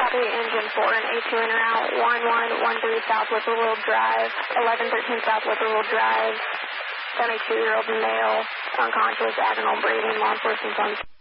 copy. Engine 4 and A2 en route. 1113 South Whippoorwill Drive. 1113 South Whippoorwill Drive. 72-year-old male, unconscious, abdominal bleeding. Law enforcement on